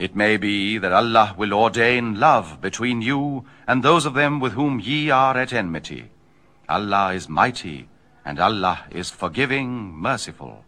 It may be that Allah will ordain love between you and those of them with whom ye are at enmity. Allah is mighty, and Allah is forgiving, merciful.